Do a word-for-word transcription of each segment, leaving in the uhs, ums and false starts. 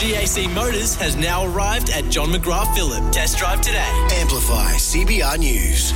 G A C Motors has now arrived at John McGrath Phillip. Test drive today. Amplify C B R News.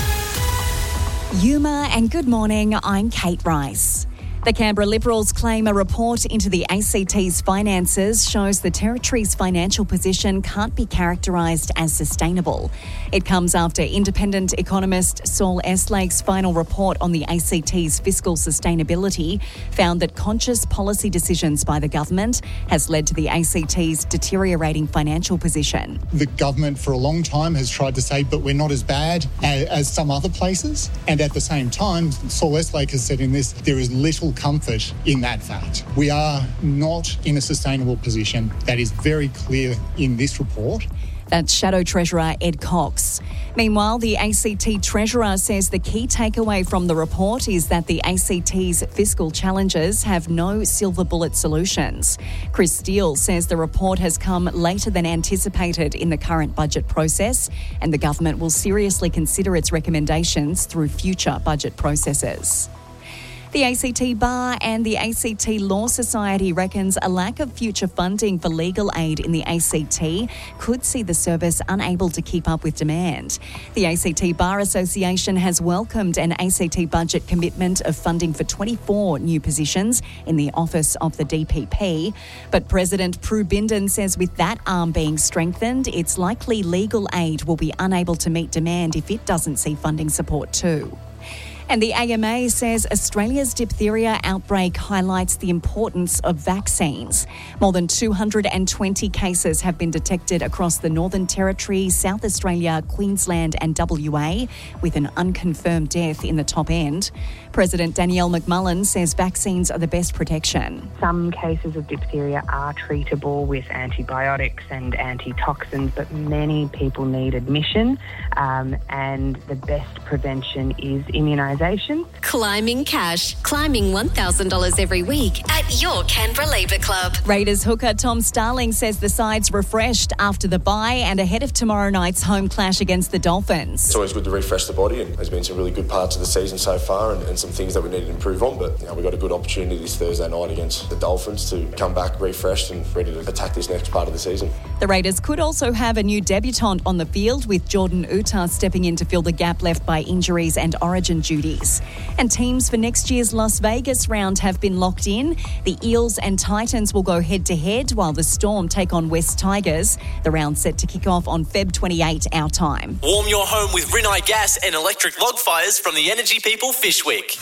Yuma and good morning, I'm Kate Rice. The Canberra Liberals claim a report into the A C T's finances shows the Territory's financial position can't be characterised as sustainable. It comes after independent economist Saul Eslake's final report on the A C T's fiscal sustainability found that conscious policy decisions by the government has led to the A C T's deteriorating financial position. The government for a long time has tried to say, but we're not as bad as, as some other places. And at the same time, Saul Eslake has said in this, there is little comfort in that fact. We are not in a sustainable position. That is very clear in this report. That's Shadow Treasurer Ed Cox. Meanwhile, the A C T Treasurer says the key takeaway from the report is that the A C T's fiscal challenges have no silver bullet solutions. Chris Steele says the report has come later than anticipated in the current budget process, and the government will seriously consider its recommendations through future budget processes. The A C T Bar and the A C T Law Society reckons a lack of future funding for legal aid in the A C T could see the service unable to keep up with demand. The A C T Bar Association has welcomed an A C T budget commitment of funding for twenty-four new positions in the office of the D P P. But President Prue Binden says with that arm being strengthened, it's likely legal aid will be unable to meet demand if it doesn't see funding support too. And the A M A says Australia's diphtheria outbreak highlights the importance of vaccines. More than two hundred twenty cases have been detected across the Northern Territory, South Australia, Queensland and W A, with an unconfirmed death in the top end. President Danielle McMullen says vaccines are the best protection. Some cases of diphtheria are treatable with antibiotics and antitoxins, but many people need admission, um, and the best prevention is immunisation. Climbing cash. Climbing one thousand dollars every week at your Canberra Labour Club. Raiders hooker Tom Starling says the side's refreshed after the bye and ahead of tomorrow night's home clash against the Dolphins. It's always good to refresh the body, and there's been some really good parts of the season so far and, and some things that we need to improve on, but you know, we've got a good opportunity this Thursday night against the Dolphins to come back refreshed and ready to attack this next part of the season. The Raiders could also have a new debutant on the field, with Jordan Uta stepping in to fill the gap left by injuries and origin duties. And teams for next year's Las Vegas round have been locked in. The Eels and Titans will go head-to-head, while the Storm take on West Tigers. The round's set to kick off on February twenty-eighth, our time. Warm your home with Rinnai Gas and electric log fires from the Energy People Fishwick.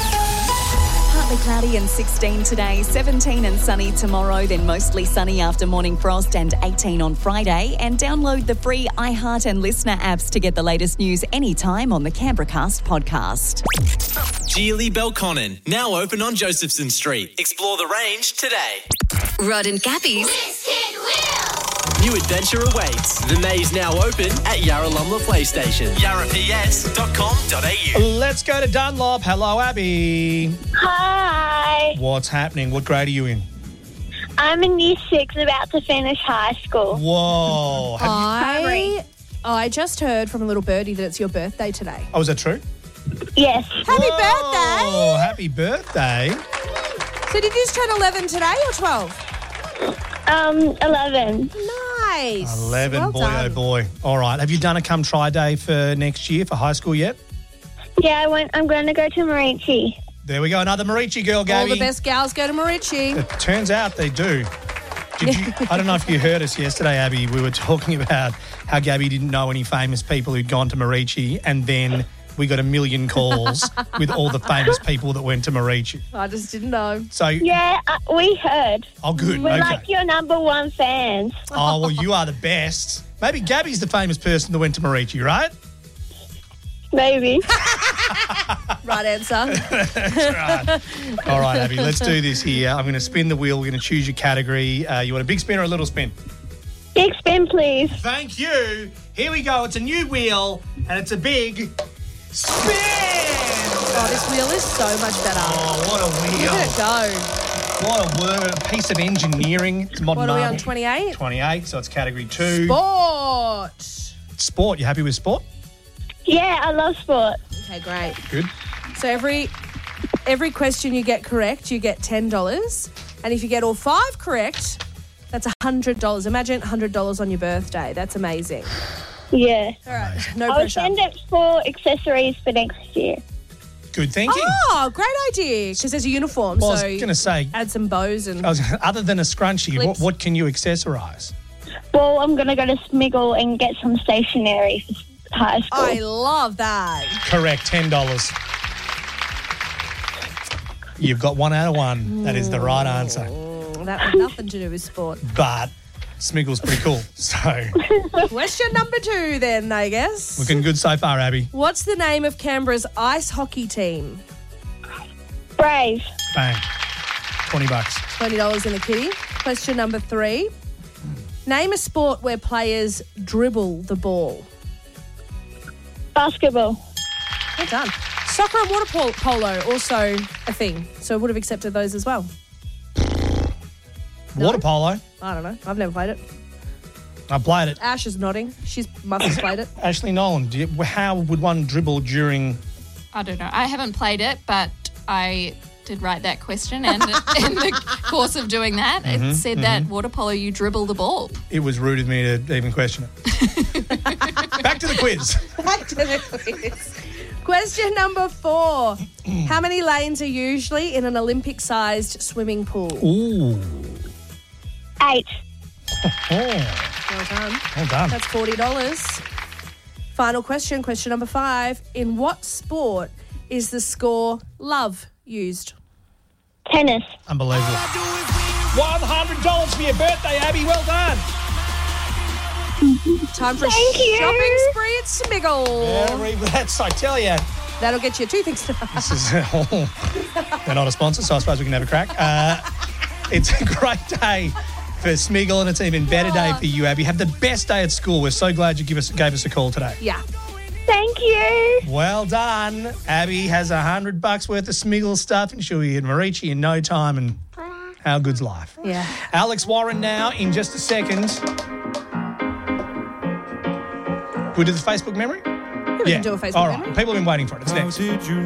Partly cloudy and sixteen today, seventeen and sunny tomorrow, then mostly sunny after morning frost and eighteen on Friday. And download the free iHeart and Listener apps to get the latest news anytime on the Canberra Cast podcast. Geely Belconnen, now open on Josephson Street. Explore the range today. Rod and Gabby's New adventure awaits. The maze now open at Yarralumla PlayStation. yarra p s dot com dot a u. Let's go to Dunlop. Hello, Abby. Hi. What's happening? What grade are you in? I'm in year six, about to finish high school. Whoa. Have you- I, I just heard from a little birdie that it's your birthday today. oh, is that true? Yes. Happy birthday. Oh, happy birthday. So did you just turn eleven today or twelve? Um, eleven. Nice. eleven, Well boy, done. oh boy. All right. Have you done a come try day for next year for high school yet? Yeah, I went, I'm going to go to Marici. There we go. Another Marici girl, Gabby. All the best gals go to Marici. It turns out they do. Did you? I don't know if you heard us yesterday, Abby. We were talking about how Gabby didn't know any famous people who'd gone to Marici, and then we got a million calls with all the famous people that went to Marici. I just didn't know. So, Yeah, uh, we heard. oh, good. We're Okay. like your number one fans. Oh, well, you are the best. Maybe Gabby's the famous person that went to Marici, right? Maybe. Right answer. That's right. All right, Abby, let's do this here. I'm going to spin the wheel. We're going to choose your category. Uh, you want a big spin or a little spin? Big spin, please. Thank you. Here we go. It's a new wheel, and it's a big spin. Oh, this wheel is so much better. Oh, what a wheel. Look at it go. What a word, a piece of engineering. It's modern What are we on, marvel. twenty-eight? twenty-eight, so it's category two. Sport. Sport. You happy with sport? Yeah, I love sport. Okay, great. Good. So every every question you get correct, you get ten dollars. And if you get all five correct, That's one hundred dollars. Imagine one hundred dollars on your birthday. That's amazing. Yeah. All right, no I'll pressure. send it for accessories for next year. Good thinking. Oh, great idea. Because there's a uniform, Well, I so was going to say, add some bows and... I was, other than a scrunchie, what, Clips. what can you accessorise? Well, I'm going to go to Smiggle and get some stationery for high school. I love that. Correct, ten dollars. You've got one out of one. That is the right answer. Mm, that had nothing to do with sport. But Smiggle's pretty cool. So, Question number two then, I guess. looking good so far, Abby. What's the name of Canberra's ice hockey team? Brave. Bang. twenty bucks. twenty dollars in the kitty. Question number three. Name a sport where players dribble the ball. Basketball. Well done. Soccer and water pol- polo, also a thing. So I would have accepted those as well. Water polo. I don't know. I've never played it. I played it. Ash is nodding. She's must have played it. Ashley Nolan, do you, how would one dribble during... I don't know. I haven't played it, but I did write that question, and in the course of doing that, Mhm, it said mhm. that water polo, you dribble the ball. It was rude of me to even question it. Back to the quiz. Back to the quiz. Question number four. How many lanes are usually in an Olympic-sized swimming pool? Ooh. Eight. Oh, Well done. well done. That's forty dollars. Final question, question number five. In what sport is the score love used? Tennis. Unbelievable. one hundred dollars for your birthday, Abby. Well done. Time for a Thank you. shopping spree at Smiggle. Very, that's, I tell you. That'll get you two things. This is, oh, they're not a sponsor, so I suppose we can have a crack. Uh, it's a great day for Smiggle, and it's an even better day for you, Abby. Have the best day at school. We're so glad you give us gave us a call today. Yeah. Thank you. Well done. Abby has a hundred bucks worth of Smiggle stuff, and she'll be in Marici in no time. And how good's life? Yeah. Alex Warren now in just a second. We do the Facebook memory? We can do a Facebook All right. memory. People have been waiting for it. It's next.